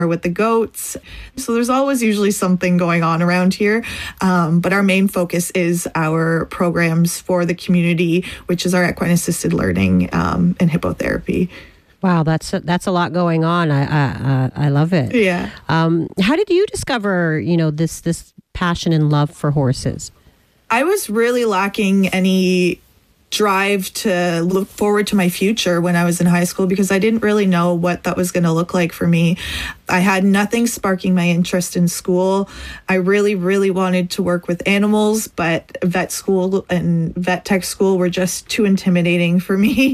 or with the goats. So there's always usually something going on around here. But our main focus is our programs for the community, which is our equine assisted learning and hippotherapy. Wow, that's a lot going on. I love it. Yeah. How did you discover, this passion and love for horses? I was really lacking any drive to look forward to my future when I was in high school because I didn't really know what that was going to look like for me. I had nothing sparking my interest in school. I really, really wanted to work with animals, but vet school and vet tech school were just too intimidating for me.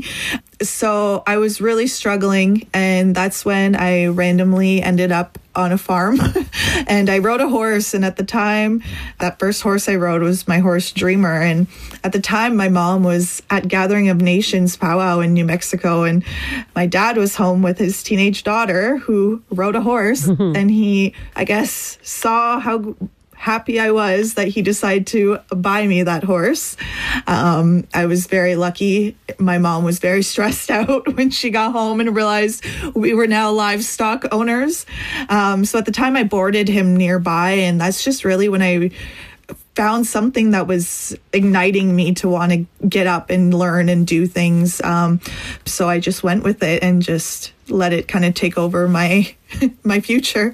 So I was really struggling, and that's when I randomly ended up on a farm and I rode a horse. And at the time, that first horse I rode was my horse Dreamer. And at the time, my mom was at Gathering of Nations powwow in New Mexico, and my dad was home with his teenage daughter who rode a horse. And he, I guess, saw how happy I was that he decided to buy me that horse. I was very lucky. My mom was very stressed out when she got home and realized we were now livestock owners. So at the time I boarded him nearby, and that's just really when I found something that was igniting me to want to get up and learn and do things. So I just went with it and just let it kind of take over my future.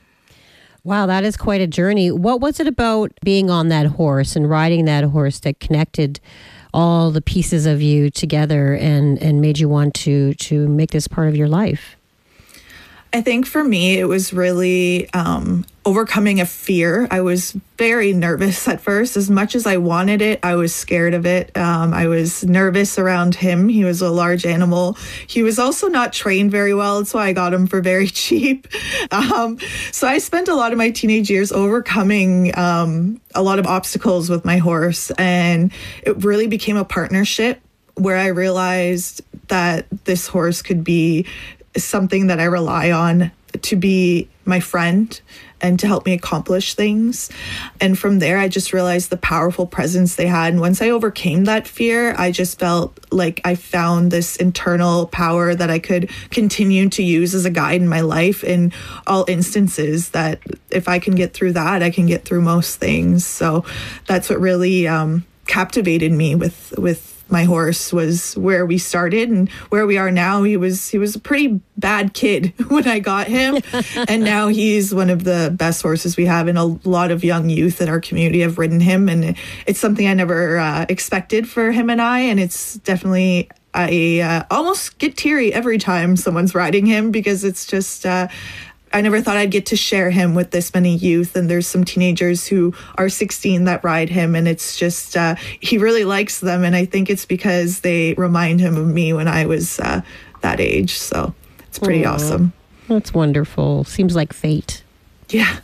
Wow, that is quite a journey. What was it about being on that horse and riding that horse that connected all the pieces of you together and made you want to make this part of your life? I think for me, it was really overcoming a fear. I was very nervous at first. As much as I wanted it, I was scared of it. I was nervous around him. He was a large animal. He was also not trained very well. That's why I got him for very cheap. So I spent a lot of my teenage years overcoming a lot of obstacles with my horse. And it really became a partnership where I realized that this horse could be something that I rely on to be my friend and to help me accomplish things. And from there, I just realized the powerful presence they had. And once I overcame that fear, I just felt like I found this internal power that I could continue to use as a guide in my life in all instances, that if I can get through that, I can get through most things. So that's what really captivated me with my horse, was where we started and where we are now. He was a pretty bad kid when I got him, and now he's one of the best horses we have, and a lot of young youth in our community have ridden him, and it's something I never expected for him and I, and it's definitely, I almost get teary every time someone's riding him, because it's just I never thought I'd get to share him with this many youth. And there's some teenagers who are 16 that ride him. And it's just, he really likes them. And I think it's because they remind him of me when I was that age. So it's pretty awesome. That's wonderful. Seems like fate. Yeah.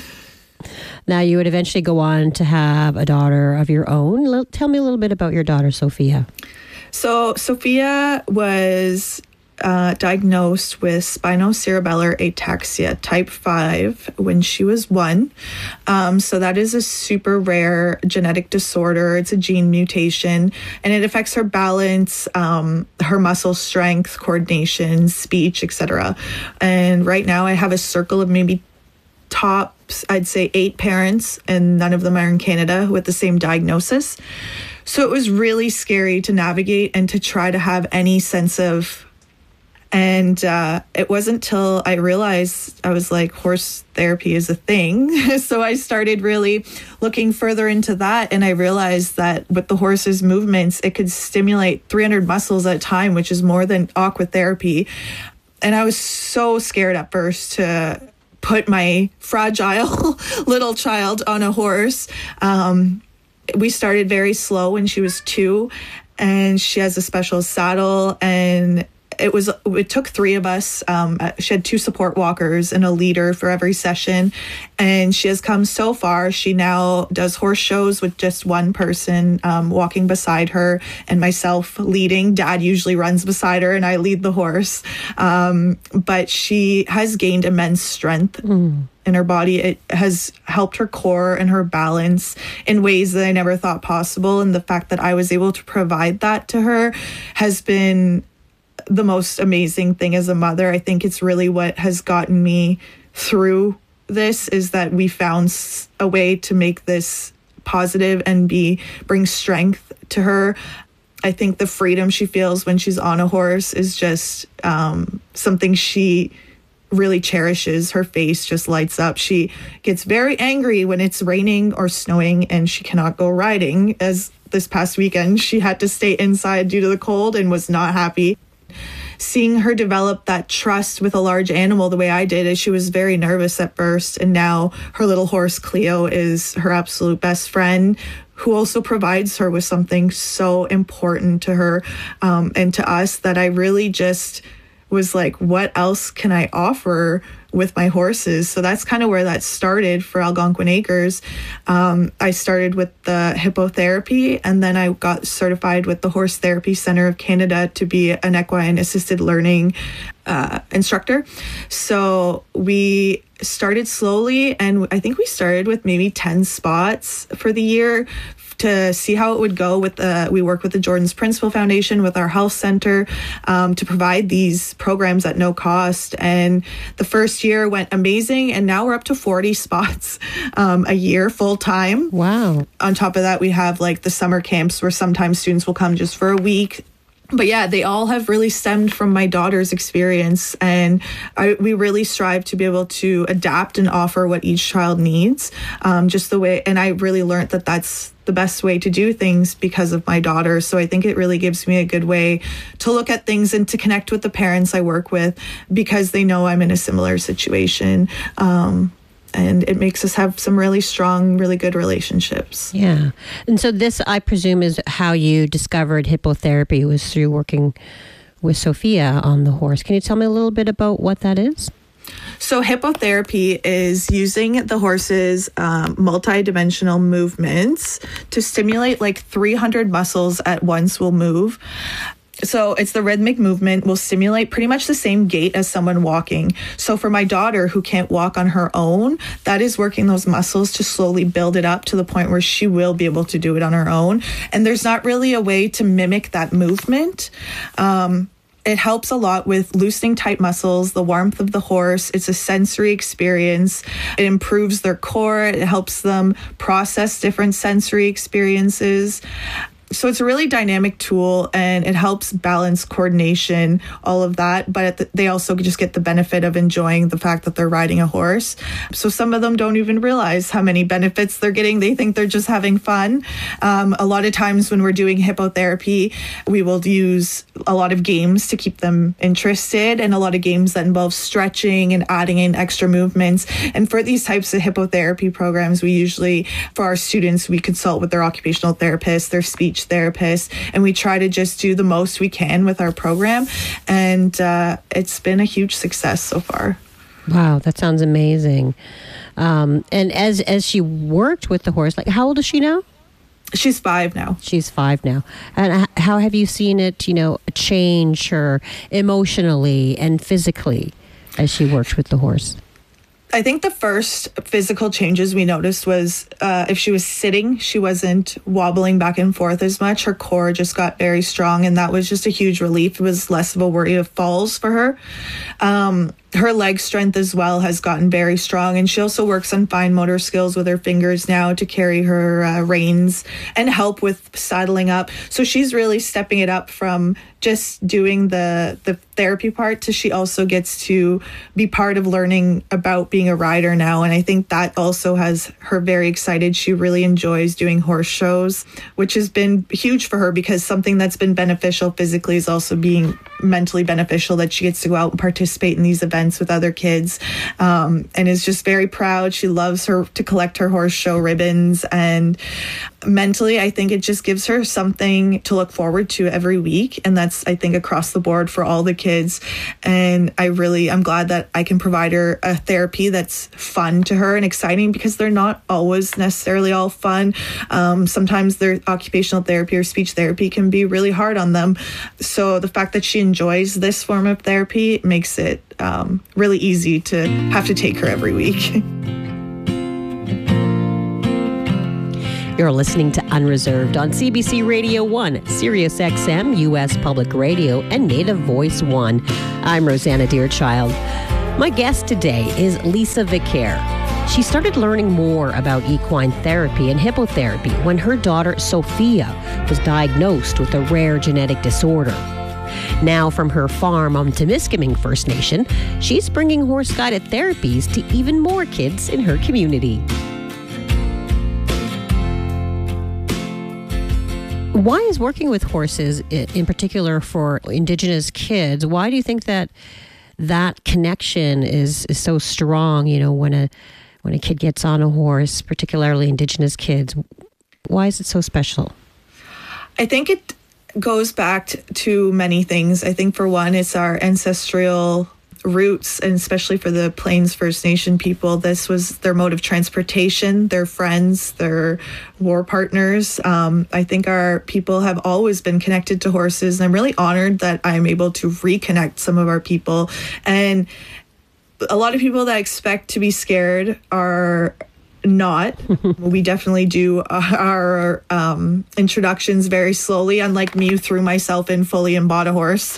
Now, you would eventually go on to have a daughter of your own. Tell me a little bit about your daughter, Sophia. So Sophia was diagnosed with spinocerebellar ataxia type 5 when she was 1. So that is a super rare genetic disorder. It's a gene mutation, and it affects her balance, her muscle strength, coordination, speech, etc. And right now I have a circle of maybe tops, I'd say 8 parents, and none of them are in Canada with the same diagnosis. So it was really scary to navigate and to try to have any sense of. And it wasn't till I realized, I was like, horse therapy is a thing. So I started really looking further into that. And I realized that with the horse's movements, it could stimulate 300 muscles at a time, which is more than aqua therapy. And I was so scared at first to put my fragile little child on a horse. We started very slow when she was 2, and she has a special saddle, and it took 3 of us. She had 2 support walkers and a leader for every session, and she has come so far. She now does horse shows with just 1 person walking beside her and myself leading. Dad usually runs beside her and I lead the horse. But she has gained immense strength in her body. It has helped her core and her balance in ways that I never thought possible. And the fact that I was able to provide that to her has been the most amazing thing as a mother. I think it's really what has gotten me through this is that we found a way to make this positive and bring strength to her. I think the freedom she feels when she's on a horse is just something she really cherishes. Her face just lights up. She gets very angry when it's raining or snowing and she cannot go riding. As this past weekend, she had to stay inside due to the cold and was not happy. Seeing her develop that trust with a large animal the way I did, is she was very nervous at first, and now her little horse Cleo is her absolute best friend, who also provides her with something so important to her and to us, that I really just was like, what else can I offer with my horses? So that's kind of where that started for Algonquin Acres. I started with the hippotherapy, and then I got certified with the Horse Therapy Center of Canada to be an equine assisted learning instructor. So we started slowly, and I think we started with maybe 10 spots for the year to see how it would go. We work with the Jordan's Principal Foundation with our health center to provide these programs at no cost. And the first year went amazing, and now we're up to 40 spots a year full time. Wow. On top of that, we have like the summer camps where sometimes students will come just for a week. But yeah, they all have really stemmed from my daughter's experience, and we really strive to be able to adapt and offer what each child needs, just the way. And I really learned that that's the best way to do things because of my daughter. So I think it really gives me a good way to look at things and to connect with the parents I work with, because they know I'm in a similar situation. And it makes us have some really strong, really good relationships. Yeah. And so this, I presume, is how you discovered hippotherapy, was through working with Sophia on the horse. Can you tell me a little bit about what that is? So hippotherapy is using the horse's multidimensional movements to stimulate like 300 muscles at once will move. So it's the rhythmic movement will stimulate pretty much the same gait as someone walking. So for my daughter who can't walk on her own, that is working those muscles to slowly build it up to the point where she will be able to do it on her own. And there's not really a way to mimic that movement. It helps a lot with loosening tight muscles, the warmth of the horse. It's a sensory experience. It improves their core. It helps them process different sensory experiences. So it's a really dynamic tool, and it helps balance coordination, all of that. But they also just get the benefit of enjoying the fact that they're riding a horse. So some of them don't even realize how many benefits they're getting. They think they're just having fun. A lot of times when we're doing hippotherapy, we will use a lot of games to keep them interested, and a lot of games that involve stretching and adding in extra movements. And for these types of hippotherapy programs, we usually, for our students, we consult with their occupational therapist, their speech therapist, and we try to just do the most we can with our program. And it's been a huge success so far. Wow, that sounds amazing. And as she worked with the horse, like, how old is she now? She's 5 now. She's 5 now. And how have you seen it, change her emotionally and physically as she worked with the horse? I think the first physical changes we noticed was if she was sitting, she wasn't wobbling back and forth as much. Her core just got very strong, and that was just a huge relief. It was less of a worry of falls for her. Her leg strength as well has gotten very strong, and she also works on fine motor skills with her fingers now to carry her reins and help with saddling up. So she's really stepping it up from just doing the therapy part to she also gets to be part of learning about being a rider now. And I think that also has her very excited. She really enjoys doing horse shows, which has been huge for her, because something that's been beneficial physically is also being mentally beneficial, that she gets to go out and participate in these events with other kids, and is just very proud. She loves to collect her horse show ribbons, and mentally I think it just gives her something to look forward to every week. And that's, I think, across the board for all the kids. And I'm glad that I can provide her a therapy that's fun to her and exciting, because they're not always necessarily all fun. Sometimes their occupational therapy or speech therapy can be really hard on them. So the fact that she enjoys this form of therapy makes it really easy to have to take her every week. You're listening to Unreserved on CBC Radio 1, Sirius XM, U.S. Public Radio, and Native Voice 1. I'm Rosanna Deerchild. My guest today is Lisa Vicaire. She started learning more about equine therapy and hippotherapy when her daughter Sophia was diagnosed with a rare genetic disorder. Now, from her farm on Temiskaming First Nation, she's bringing horse-guided therapies to even more kids in her community. Why is working with horses, in particular for Indigenous kids, why do you think that connection is so strong, when a kid gets on a horse, particularly Indigenous kids? Why is it so special? I think it goes back to many things. I think for one, it's our ancestral roots, and especially for the Plains First Nation people, this was their mode of transportation, their friends, their war partners. I think our people have always been connected to horses, and I'm really honored that I'm able to reconnect some of our people. And a lot of people that expect to be scared are not. We definitely do our introductions very slowly. Unlike me, who threw myself in fully and bought a horse.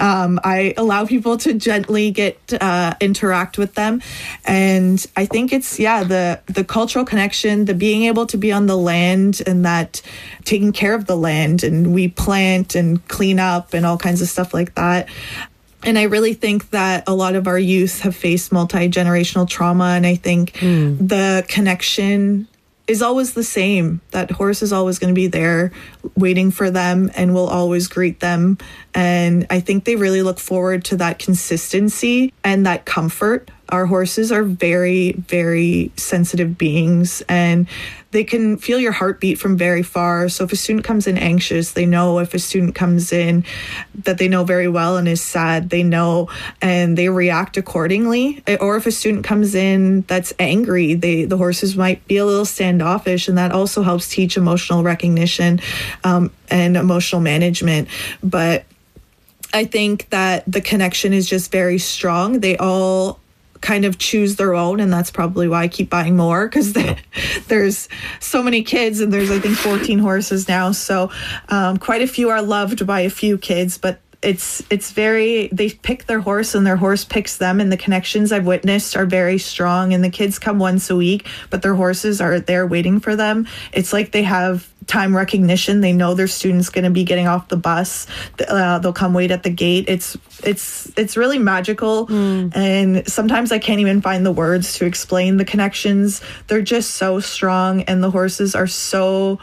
I allow people to gently interact with them. And I think it's, the cultural connection, the being able to be on the land and that taking care of the land, and we plant and clean up and all kinds of stuff like that. And I really think that a lot of our youth have faced multi-generational trauma. And I think the connection is always the same. That horse is always going to be there waiting for them and will always greet them. And I think they really look forward to that consistency and that comfort. Our horses are very, very sensitive beings, and they can feel your heartbeat from very far. So if a student comes in anxious, they know. If a student comes in that they know very well and is sad, they know, and they react accordingly. Or if a student comes in that's angry, the horses might be a little standoffish, and that also helps teach emotional recognition and emotional management. But I think that the connection is just very strong. They all kind of choose their own, and that's probably why I keep buying more, because there's so many kids, and there's I think 14 horses now, so quite a few are loved by a few kids, but it's very, they pick their horse and their horse picks them, and the connections I've witnessed are very strong, and the kids come once a week, but their horses are there waiting for them. It's like they have time recognition. They know their student's going to be getting off the bus. They'll come wait at the gate. It's really magical. And sometimes I can't even find the words to explain the connections. They're just so strong, and the horses are so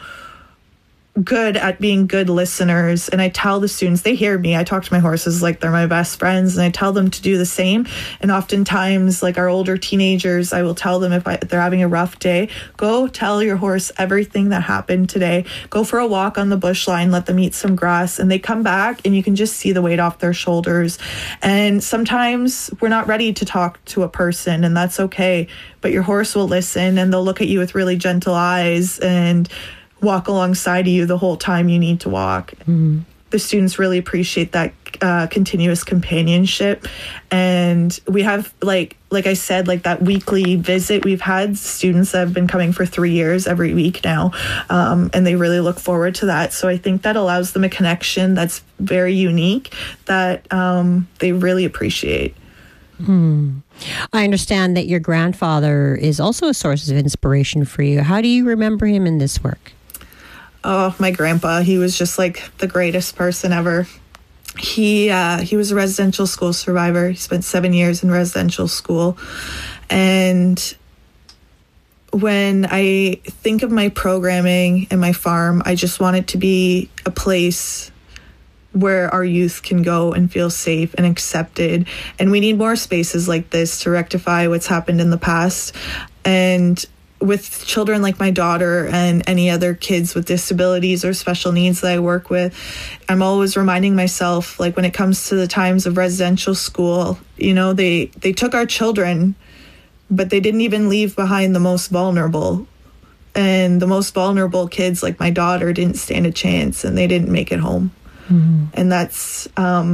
good at being good listeners. And I tell the students, they hear me. I talk to my horses like they're my best friends, and I tell them to do the same. And oftentimes, like our older teenagers, I will tell them if they're having a rough day, go tell your horse everything that happened today. Go for a walk on the bush line, let them eat some grass, and they come back and you can just see the weight off their shoulders. And sometimes we're not ready to talk to a person, and that's okay. But your horse will listen, and they'll look at you with really gentle eyes and walk alongside of you the whole time you need to walk. The students really appreciate that continuous companionship. And we have, like I said, like that weekly visit. We've had students that have been coming for 3 years every week now, and they really look forward to that. So I think that allows them a connection that's very unique that they really appreciate. I understand that your grandfather is also a source of inspiration for you. How do you remember him in this work? Oh, my grandpa, he was just like the greatest person ever. He was a residential school survivor. He spent 7 years in residential school. And when I think of my programming and my farm, I just want it to be a place where our youth can go and feel safe and accepted. And we need more spaces like this to rectify what's happened in the past. And with children like my daughter and any other kids with disabilities or special needs that I work with, I'm always reminding myself, like when it comes to the times of residential school, they took our children, but they didn't even leave behind the most vulnerable. And the most vulnerable kids, like my daughter, didn't stand a chance, and they didn't make it home. And that's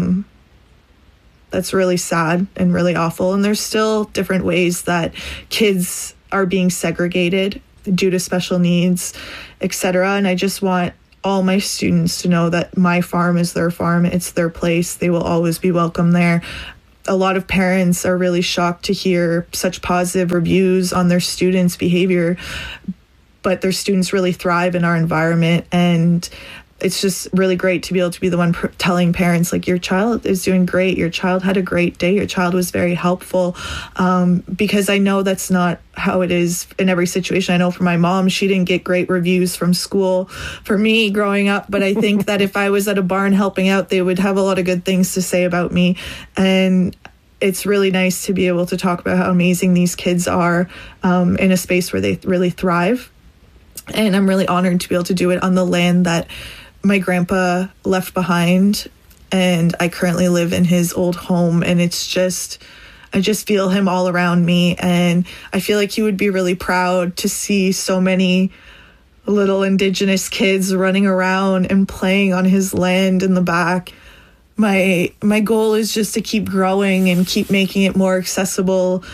really sad and really awful. And there's still different ways that kids are being segregated due to special needs, etc. And I just want all my students to know that my farm is their farm. It's their place. They will always be welcome there. a lot of parents are really shocked to hear such positive reviews on their students' behavior, but their students really thrive in our environment. And it's just really great to be able to be the one telling parents, like, your child is doing great. Your child had a great day. Your child was very helpful. Because I know that's not how it is in every situation. I know for my mom, she didn't get great reviews from school for me growing up. But I think that if I was at a barn helping out, they would have a lot of good things to say about me. And it's really nice to be able to talk about how amazing these kids are in a space where they really thrive. And I'm really honored to be able to do it on the land that my grandpa left behind, and I currently live in his old home, and it's just, I just feel him all around me, and I feel like he would be really proud to see so many little Indigenous kids running around and playing on his land in the back. My goal is just to keep growing and keep making it more accessible,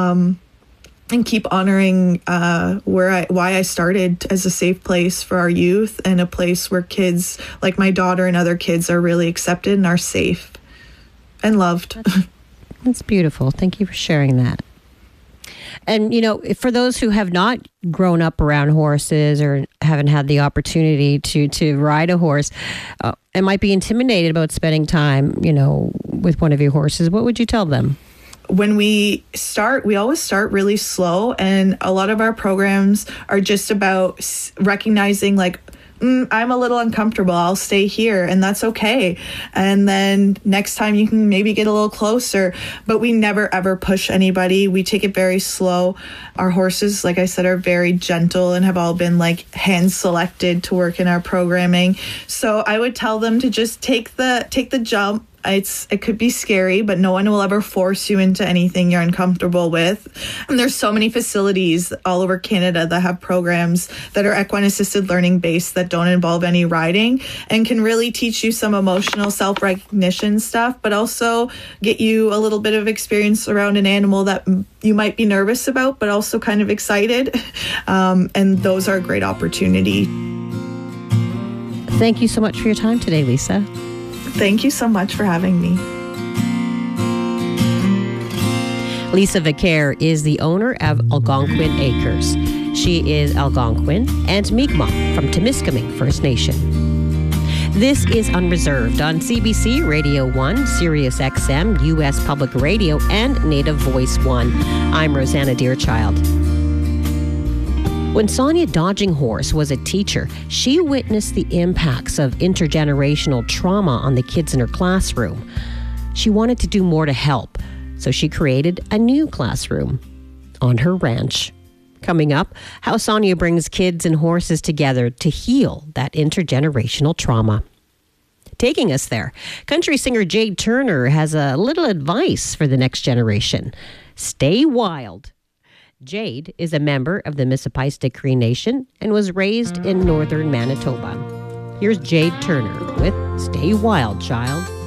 and keep honoring why I started as a safe place for our youth, and a place where kids like my daughter and other kids are really accepted and are safe and loved. That's beautiful. Thank you for sharing that. And, you know, for those who have not grown up around horses or haven't had the opportunity to ride a horse and might be intimidated about spending time, you know, with one of your horses, what would you tell them? When we start, we always start really slow, and a lot of our programs are just about recognizing, like, I'm a little uncomfortable, I'll stay here, and that's okay. And then next time you can maybe get a little closer, but we never ever push anybody. We take it very slow. Our horses, like I said, are very gentle and have all been like hand selected to work in our programming. So I would tell them to just take the jump. It could be scary, but no one will ever force you into anything you're uncomfortable with. And there's so many facilities all over Canada that have programs that are equine assisted learning based that don't involve any riding and can really teach you some emotional self-recognition stuff, but also get you a little bit of experience around an animal that you might be nervous about, but also kind of excited. And those are a great opportunity. Thank you so much for your time today, Lisa. Thank you so much for having me. Lisa Vicaire is the owner of Algonquin Acres. She is Algonquin and Mi'kmaq from Temiskaming First Nation. This is Unreserved on CBC Radio 1, Sirius XM, U.S. Public Radio, and Native Voice 1. I'm Rosanna Deerchild. When Sonia Dodging Horse was a teacher, she witnessed the impacts of intergenerational trauma on the kids in her classroom. She wanted to do more to help, so she created a new classroom on her ranch. Coming up, how Sonia brings kids and horses together to heal that intergenerational trauma. Taking us there, country singer Jade Turner has a little advice for the next generation. Stay wild. Jade is a member of the Mississippice Cree Nation and was raised in northern Manitoba. Here's Jade Turner with Stay Wild, Child.